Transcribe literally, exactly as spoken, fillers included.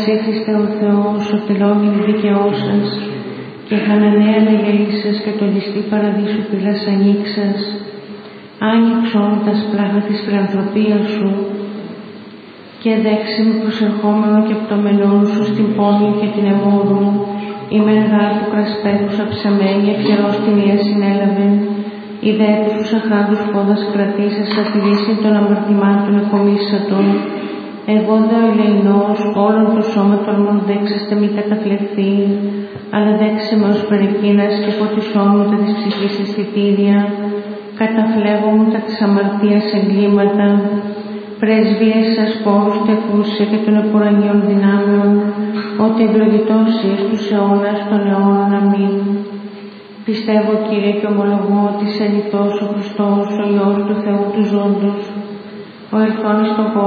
Εσύ Χριστέ ο Θεός, ο τελώνην δικαιώσας, και Χαναναία αναγελίσας και το ληστή παραδείσου πυλάς ανοίξας, άνοιξον τας πλάχα της φιλανθρωπίας σου, και δέξε με προσερχόμενο και πτωμενόν σου στην πόλη και την αιμόδου, η μεργά του κρασπέδους αψαμένη, ευχερός την Ία συνέλαβεν, η δε τους αχάντους πόδας κρατήσας, αφιλήσει των αμαρτημάτων εκομίσατων, εγώ δε ο ελεηνός, όλον το σώμα των μον δέξαστε μη καταφλεχθεί, αλλά δέξε με ως περικίνας και φωτισόμουν τα της ψυχής αισθητήρια, καταφλέγω τα της αμαρτίας εγκλήματα, πρέσβειες σας πόρους τεκούσε και των επουρανίων δυνάμεων, ότι ευλογητός εις τους αιώνας των αιώνων. Αμήν. Πιστεύω, Κύριε, και ομολογώ ότι είσαι αληθώς ο Χριστός, ο Υιός του Θεού του ζώντος, ο ερθών εις τον κόσμο